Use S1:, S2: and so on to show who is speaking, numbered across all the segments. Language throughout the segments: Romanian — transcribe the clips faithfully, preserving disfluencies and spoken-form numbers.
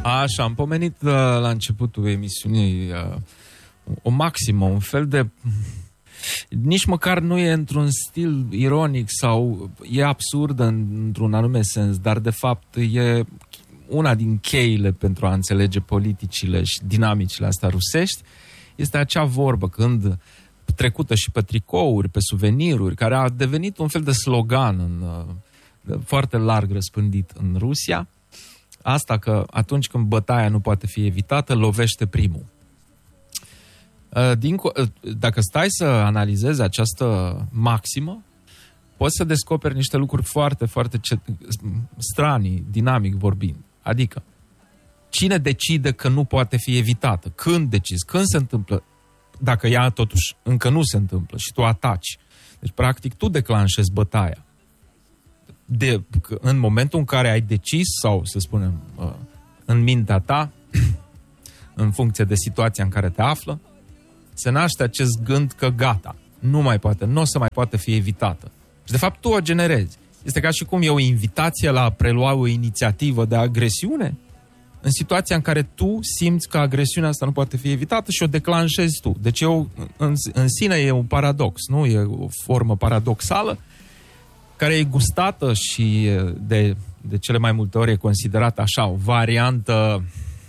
S1: Așa, am pomenit uh, la începutul emisiunii uh, o maximă, un fel de... Nici măcar nu e într-un stil ironic sau e absurdă într-un anume sens, dar de fapt e una din cheile pentru a înțelege politicile și dinamicile astea rusești, este acea vorbă când trecută și pe tricouri, pe suveniruri, care a devenit un fel de slogan în, foarte larg răspândit în Rusia, asta că atunci când bătaia nu poate fi evitată, lovește primul. Dacă stai să analizezi această maximă, poți să descoperi niște lucruri foarte, foarte stranii, dinamic vorbind. Adică, cine decide că nu poate fi evitată? Când decizi? Când se întâmplă? Dacă ea totuși încă nu se întâmplă și tu ataci. Deci, practic, tu declanșezi bătaia. De, în momentul în care ai decis, sau să spunem, în mintea ta, în funcție de situația în care te află, se naște acest gând că gata, nu mai poate, nu o să mai poate fi evitată. Și de fapt tu o generezi. Este ca și cum e o invitație la a prelua o inițiativă de agresiune în situația în care tu simți că agresiunea asta nu poate fi evitată și o declanșezi tu. Deci eu, în, în sine e un paradox, nu? E o formă paradoxală care e gustată și de, de cele mai multe ori e considerată așa, o variantă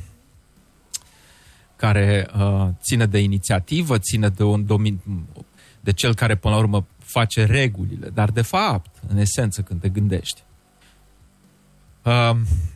S1: care uh, ține de inițiativă, ține de un domin, de cel care până la urmă face regulile, dar de fapt, în esență, când te gândești, uh,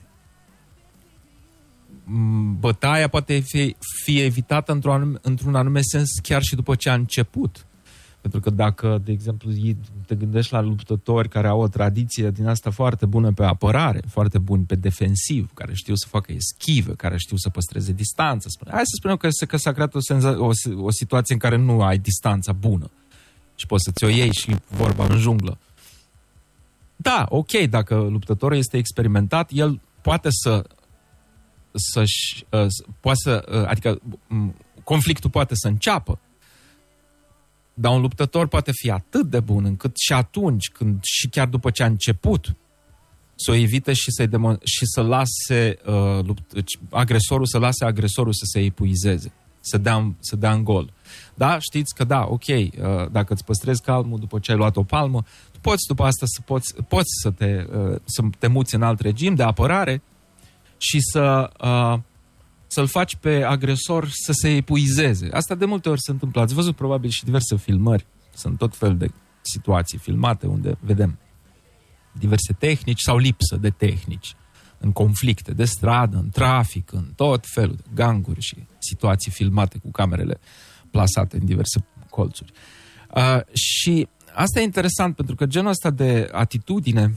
S1: bătaia poate fi, fi evitată într-un anume, într-un anume sens chiar și după ce a început. Pentru că dacă, de exemplu, te gândești la luptători care au o tradiție din asta foarte bună pe apărare, foarte buni pe defensiv, care știu să facă eschive, care știu să păstreze distanță. Spune, hai să spunem că, că s-a creat o, senza- o, o situație în care nu ai distanța bună și poți să ți-o iei și vorba în junglă. Da, ok, dacă luptătorul este experimentat, el poate să să-și, uh, poate să, uh, adică um, conflictul poate să înceapă. Dar un luptător poate fi atât de bun încât și atunci, când și chiar după ce a început, să o evite și, să-i demon- și să lase uh, lupt- agresorul, să lase agresorul să se epuizeze, să dea, să dea în gol. Da? Știți că da, ok, uh, dacă îți păstrezi calmul după ce ai luat o palmă, tu poți după asta să poți, poți să, te, uh, să te muți în alt regim de apărare și să... Uh, să-l faci pe agresor să se epuizeze. Asta de multe ori se întâmplă. Ați văzut probabil și diverse filmări. Sunt tot fel de situații filmate unde vedem diverse tehnici sau lipsă de tehnici în conflicte de stradă, în trafic, în tot felul de ganguri și situații filmate cu camerele plasate în diverse colțuri. Uh, și asta e interesant pentru că genul ăsta de atitudine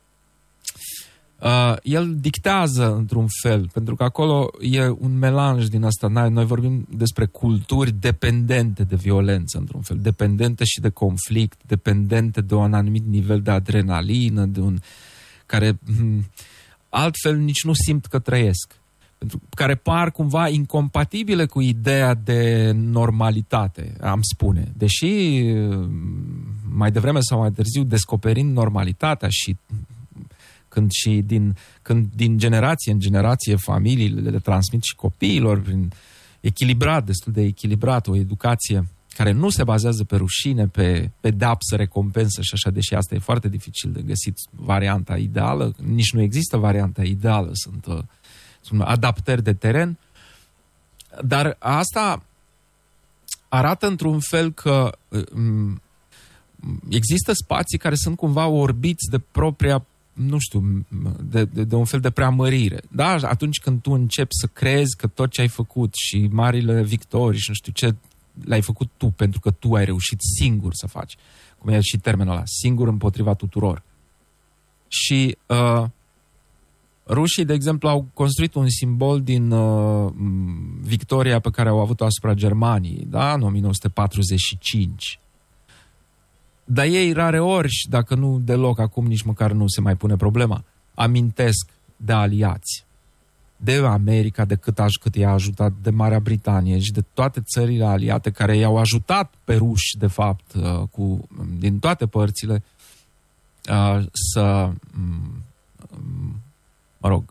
S1: Uh, el dictează într-un fel, pentru că acolo e un melanj din asta. Noi vorbim despre culturi dependente de violență, într-un fel, dependente și de conflict, dependente de un anumit nivel de adrenalină, de un care hm, altfel nici nu simt că trăiesc, pentru care par cumva incompatibile cu ideea de normalitate, am spune. Deși mai devreme sau mai târziu, descoperind normalitatea și când și din, când din generație în generație familiile le transmit și copiilor prin echilibrat, destul de echilibrat, o educație care nu se bazează pe rușine, pe pedeapsă, recompensă și așa, deși asta e foarte dificil de găsit varianta ideală, nici nu există varianta ideală, sunt, uh, sunt adaptări de teren, dar asta arată într-un fel că um, există spații care sunt cumva orbiți de propria, nu știu, de, de, de un fel de preamărire. Da? Atunci când tu începi să crezi că tot ce ai făcut și marile victorii și nu știu ce, le-ai făcut tu, pentru că tu ai reușit singur să faci. Cum e și termenul ăla, singur împotriva tuturor. Și uh, rușii, de exemplu, au construit un simbol din uh, victoria pe care au avut-o asupra Germaniei, da? În o mie nouă sute patruzeci și cinci. Dar ei rare ori, și dacă nu deloc, acum nici măcar nu se mai pune problema, amintesc de aliați, de America, de cât, cât i-a ajutat, de Marea Britanie și de toate țările aliate care i-au ajutat pe ruși, de fapt, cu, din toate părțile, să, mă rog,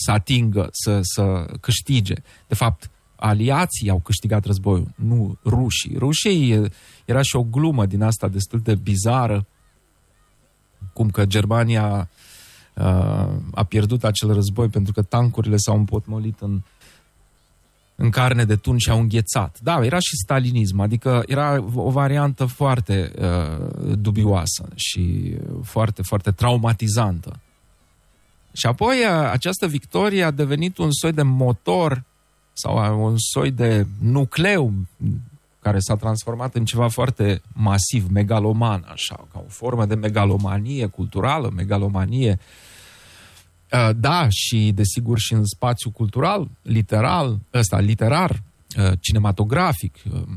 S1: să atingă, să, să câștige. De fapt, aliații au câștigat războiul, nu rușii. Rușii era și o glumă din asta destul de bizară, cum că Germania uh, a pierdut acel război pentru că tancurile s-au împotmolit în, în carne de tun și au înghețat. Da, era și stalinism, adică era o variantă foarte uh, dubioasă și foarte, foarte traumatizantă. Și apoi această victorie a devenit un soi de motor sau un soi de nucleu care s-a transformat în ceva foarte masiv, megaloman, așa, ca o formă de megalomanie culturală, megalomanie, da, și desigur și în spațiu cultural, literal, ăsta, literar, cinematografic,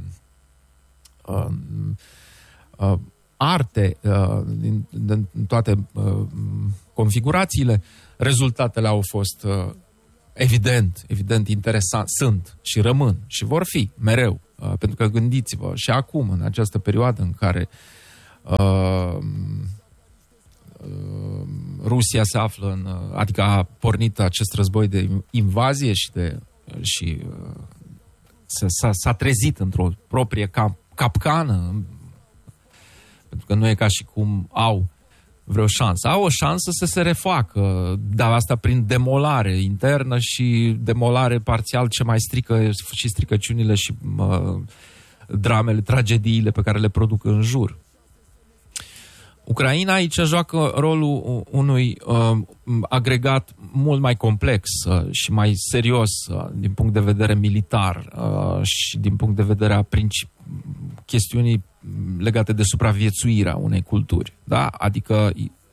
S1: arte, din, din toate configurațiile. Rezultatele au fost evident, evident interesant, sunt și rămân și vor fi mereu. Pentru că gândiți-vă, și acum, în această perioadă în care uh, uh, Rusia se află în, adică a pornit acest război de invazie și, de, și uh, s-a, s-a trezit într-o proprie cap, capcană, pentru că nu e ca și cum au vreo șansă. Au o șansă să se refacă, dar asta prin demolare internă și demolare parțial ce mai strică și stricăciunile și uh, dramele, tragediile pe care le produc în jur. Ucraina aici joacă rolul unui uh, agregat mult mai complex uh, și mai serios uh, din punct de vedere militar uh, și din punct de vedere a principi- chestiunii legate de supraviețuirea unei culturi. Da? Adică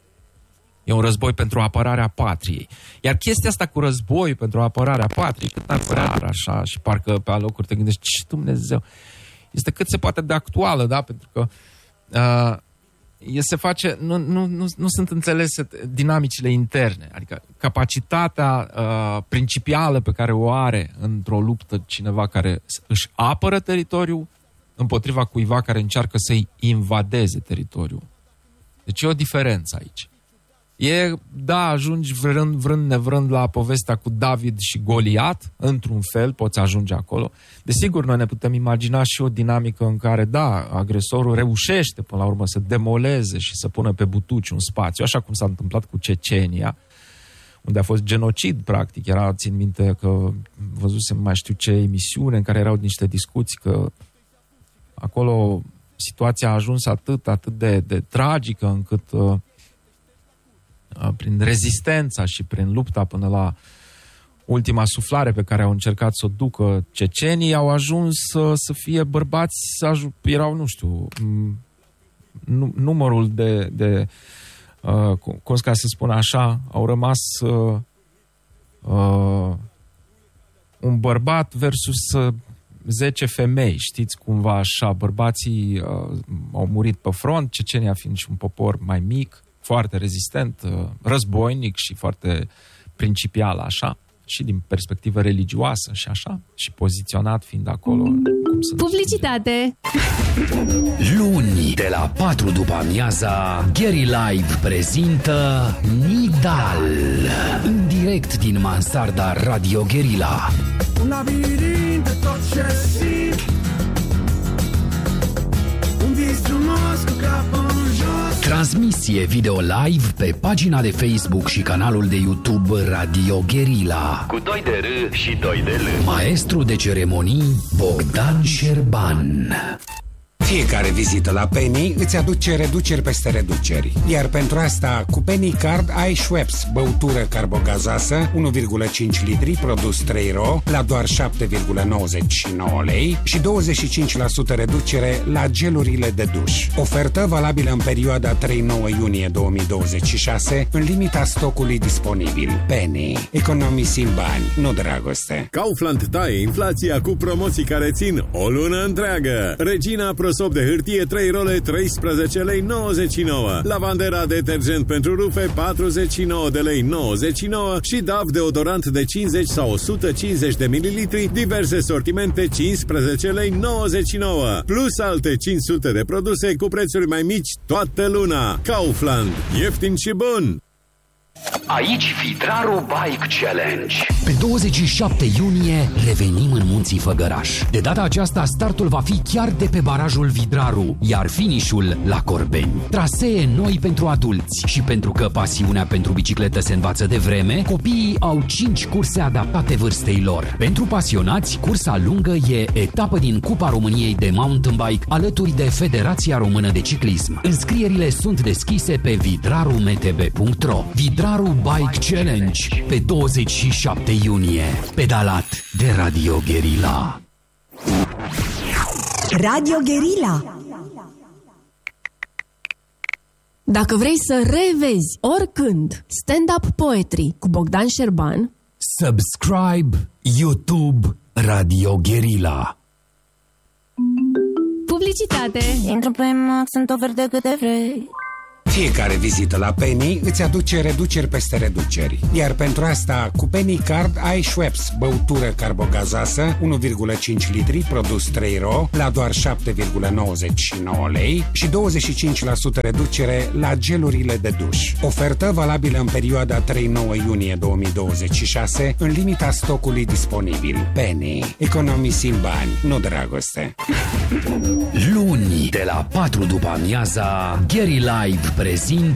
S1: e un război pentru apărarea patriei. Iar chestia asta cu război pentru apărarea patriei, cât ar părea așa și parcă pe alocuri te gândești, ce Dumnezeu, este cât se poate de actuală, da? Pentru că uh, se face, nu, nu, nu, nu sunt înțelese dinamicile interne, adică capacitatea uh, principială pe care o are într-o luptă cineva care își apără teritoriul împotriva cuiva care încearcă să-i invadeze teritoriul. Deci e o diferență aici. E, da, ajungi vrând, vrând nevrând la povestea cu David și Goliat, într-un fel poți ajunge acolo. Desigur, noi ne putem imagina și o dinamică în care, da, agresorul reușește până la urmă să demoleze și să pună pe butuci un spațiu, așa cum s-a întâmplat cu Cecenia, unde a fost genocid, practic. Era, țin minte că văzusem mai știu ce emisiune în care erau niște discuții că acolo situația a ajuns atât, atât de, de tragică încât uh, prin rezistența și prin lupta până la ultima suflare pe care au încercat să o ducă cecenii, au ajuns să, să fie bărbați, să aj- erau, nu știu, num- numărul de, de uh, cum ca să spun așa, au rămas uh, uh, un bărbat versus uh, zece femei, știți, cumva așa, bărbații uh, au murit pe front, Cecenia fiind și un popor mai mic, foarte rezistent, uh, războinic și foarte principial așa, și din perspectivă religioasă și așa, și poziționat fiind acolo. Cum sunt
S2: publicitate!
S3: Luni, de la patru după amiaza, Gary Live prezintă Nidal, în direct din mansarda Radio Guerilla.
S4: Un labirint de tot ce simt, un vis frumos cu capul în jos.
S3: Transmisie video live pe pagina de Facebook și canalul de YouTube Radio Guerilla.
S5: Cu doi de R și doi de L.
S3: Maestru de ceremonii Bogdan Șerban.
S6: Fiecare vizită la Penny îți aduce reduceri peste reduceri. Iar pentru asta, cu Penny Card ai Schweppes, băutură carbogazoasă, unu virgulă cinci litri, produs trei ro, la doar șapte virgulă nouăzeci și nouă lei și douăzeci și cinci la sută reducere la gelurile de duș. Ofertă valabilă în perioada trei nouă iunie două mii douăzeci și șase, în limita stocului disponibil. Penny. Economisim bani, nu dragoste.
S7: Kaufland taie inflația cu promoții care țin o lună întreagă. Regina prosop de hârtie trei role treisprezece lei nouăzeci și nouă. Lavandera detergent pentru rufe patruzeci și nouă de lei nouăzeci și nouă și D A V deodorant de cincizeci sau o sută cincizeci de mililitri, diverse sortimente cincisprezece lei nouăzeci și nouă. Plus alte cinci sute de produse cu prețuri mai mici toată luna. Kaufland. Ieftin și bun!
S3: Aici Vidraru Bike Challenge. Pe douăzeci și șapte iunie revenim în Munții Făgăraș. De data aceasta startul va fi chiar de pe barajul Vidraru, iar finișul la Corbeni. Trasee noi pentru adulți și pentru că pasiunea pentru bicicletă se învață de vreme, copiii au cinci curse adaptate vârstei lor. Pentru pasionați, cursa lungă e etapă din Cupa României de mountain bike alături de Federația Română de Ciclism. Înscrierile sunt deschise pe vidraru m t b punct r o. Vidraru Bike Challenge pe douăzeci și șapte iunie. Pedalat de Radio Guerilla.
S2: Radio Guerilla. Dacă vrei să revezi oricând stand-up poetry cu Bogdan Șerban,
S3: subscribe YouTube Radio Guerilla.
S8: Publicitate. Intră pe Max, sunt oferte câte vrei.
S6: Fiecare vizită la Penny îți aduce reduceri peste reduceri. Iar pentru asta, cu Penny Card ai Schweppes, băutură carbogazoasă, unu virgulă cinci litri, produs trei ro, la doar șapte virgulă nouăzeci și nouă lei și douăzeci și cinci la sută reducere la gelurile de duș. Ofertă valabilă în perioada trei nouă iunie două mii douăzeci și șase, în limita stocului disponibil. Penny. Economisim bani, nu dragoste.
S3: Luni, de la patru după amiaza, Geri Live prezint